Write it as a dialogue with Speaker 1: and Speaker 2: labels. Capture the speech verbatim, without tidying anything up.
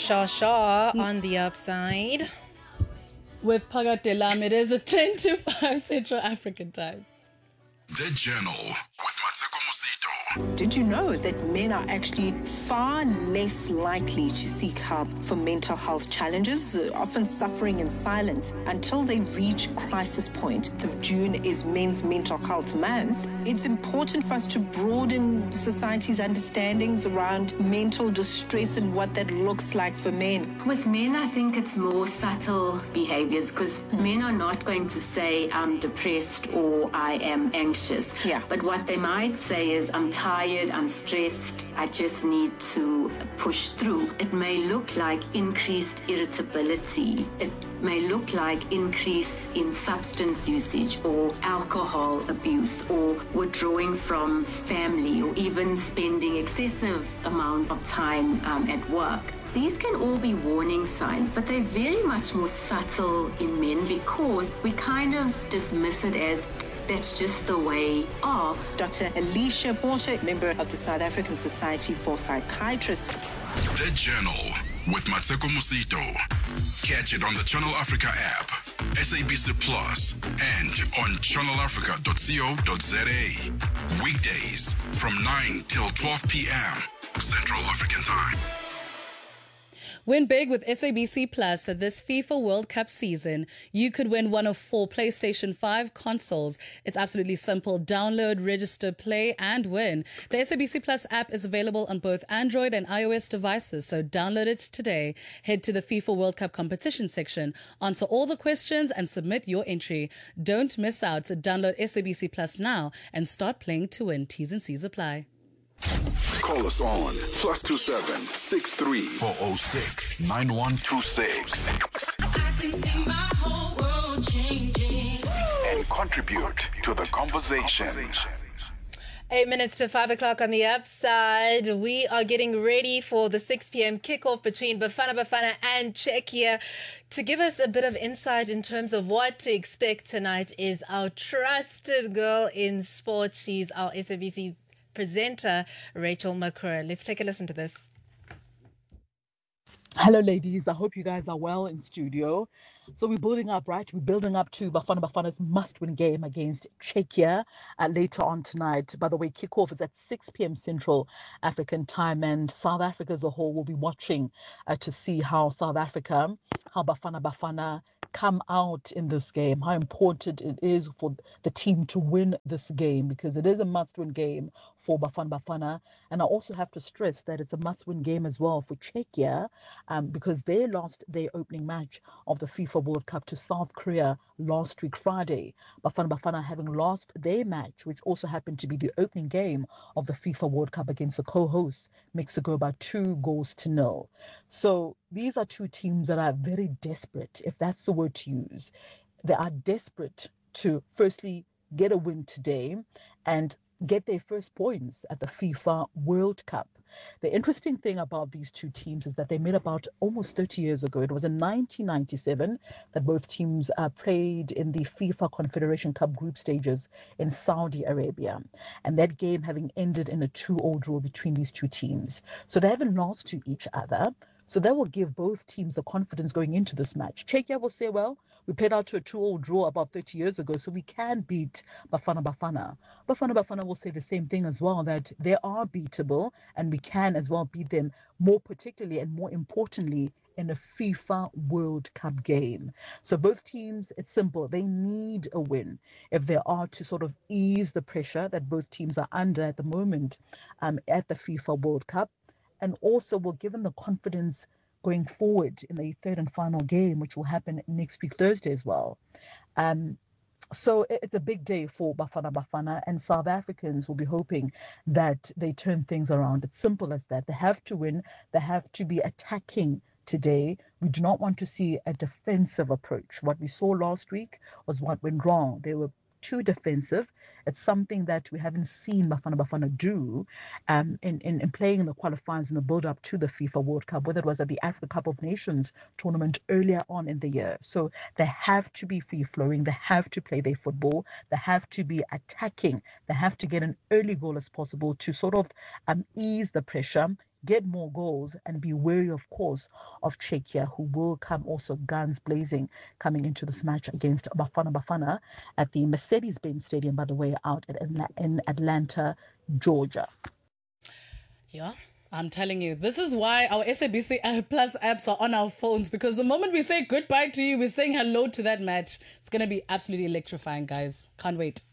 Speaker 1: Shaw Shaw on the upside.
Speaker 2: With Pagat Delam, it is a ten to five Central African time.
Speaker 3: The Journal with Mateko Mosito.
Speaker 4: Did you know that men are actually far less likely to seek help for mental health challenges, uh, often suffering in silence until they reach crisis point? The June is Men's Mental Health Month. It's important for us to broaden society's understandings around mental distress and what that looks like for men.
Speaker 5: With men, I think it's more subtle behaviors because men are not going to say, I'm depressed or I am anxious.
Speaker 4: Yeah.
Speaker 5: But what they might say is, I'm tired, I'm stressed, I just need to push through. It may look like increased irritability. It may look like increase in substance usage or alcohol abuse or withdrawing from family or even spending excessive amount of time um, at work. These can all be warning signs, but they're very much more subtle in men because we kind of dismiss it as that's just the way are.
Speaker 4: Doctor Alicia Porter, member of the South African Society for Psychiatrists.
Speaker 3: The Journal with Mateko Mosito. Catch it on the Channel Africa app, S A B C Plus, and on channel africa dot co dot za. Weekdays from nine till twelve p.m. Central African Time.
Speaker 2: Win big with S A B C Plus this FIFA World Cup season. You could win one of four PlayStation five consoles. It's absolutely simple. Download, register, play, and win. The S A B C Plus app is available on both Android and iOS devices, so download it today. Head to the FIFA World Cup competition section, answer all the questions, and submit your entry. Don't miss out. Download S A B C Plus now and start playing to win. T's and C's apply.
Speaker 3: Call us on plus two seven six three four zero six nine one two six.
Speaker 6: I can see my whole world changing.
Speaker 3: And contribute to the conversation.
Speaker 1: Eight minutes to five o'clock on the upside. We are getting ready for the six p.m. kickoff between Bafana Bafana and Czechia. To give us a bit of insight in terms of what to expect tonight is our trusted girl in sport. She's our S A B C presenter, Rachel Makura. Let's take a listen to this.
Speaker 7: Hello, ladies. I hope you guys are well in studio. So we're building up, right? We're building up to Bafana Bafana's must-win game against Czechia uh, later on tonight. By the way, kickoff is at six p.m. Central African time, and South Africa as a whole will be watching uh, to see how South Africa, how Bafana Bafana come out in this game, how important it is for the team to win this game, because it is a must-win game for Bafana Bafana. And I also have to stress that it's a must-win game as well for Czechia, um, because they lost their opening match of the FIFA World Cup to South Korea last week Friday. Bafana Bafana having lost their match, which also happened to be the opening game of the FIFA World Cup against the co-hosts Mexico by two goals to nil. So these are two teams that are very desperate, if that's the word to use. They are desperate to firstly get a win today and get their first points at the FIFA World Cup. The interesting thing about these two teams is that they met about almost thirty years ago. It was in nineteen ninety-seven that both teams uh, played in the FIFA Confederation Cup group stages in Saudi Arabia. And that game having ended in a two-all draw between these two teams. So they haven't lost to each other. So that will give both teams the confidence going into this match. Czechia will say, well, we played out to a two-all draw about thirty years ago, so we can beat Bafana Bafana. Bafana Bafana will say the same thing as well, that they are beatable and we can as well beat them, more particularly and more importantly in a FIFA World Cup game. So both teams, it's simple, they need a win if they are to sort of ease the pressure that both teams are under at the moment um, at the FIFA World Cup, and also will give them the confidence going forward in the third and final game, which will happen next week, Thursday as well. Um, so it's a big day for Bafana Bafana, and South Africans will be hoping that they turn things around. It's simple as that. They have to win. They have to be attacking today. We do not want to see a defensive approach. What we saw last week was what went wrong. They were too defensive. It's something that we haven't seen Bafana Bafana do um, in, in, in playing in the qualifiers in the build-up to the FIFA World Cup, whether it was at the Africa Cup of Nations tournament earlier on in the year. So they have to be free-flowing. They have to play their football. They have to be attacking. They have to get an early goal as possible to sort of um, ease the pressure, get more goals, and be wary, of course, of Czechia, who will come also guns blazing coming into this match against Bafana Bafana at the Mercedes-Benz Stadium, by the way, out at, in Atlanta, Georgia.
Speaker 1: Yeah.
Speaker 2: I'm telling you, this is why our S A B C Plus apps are on our phones, because the moment we say goodbye to you, we're saying hello to that match. It's going to be absolutely electrifying, guys. Can't wait.